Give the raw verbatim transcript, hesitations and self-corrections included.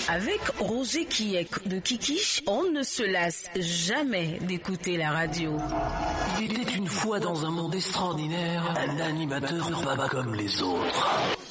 Avec Roger Kiek de Kikish, on ne se lasse jamais d'écouter la radio. Il était une fois dans un monde extraordinaire, un animateur pas comme les autres.